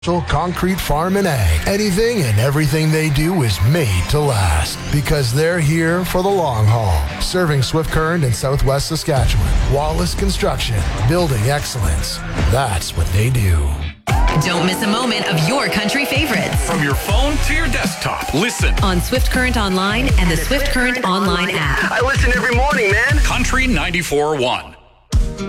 Concrete Farm and Ag. Anything and everything they do is made to last because they're here for the long haul. Serving Swift Current in Southwest Saskatchewan. Wallace Construction. Building excellence. That's what they do. Don't miss a moment of your country favorites. From your phone to your desktop. Listen on Swift Current Online and the Swift Current Online app. I listen every morning, man. Country 94.1.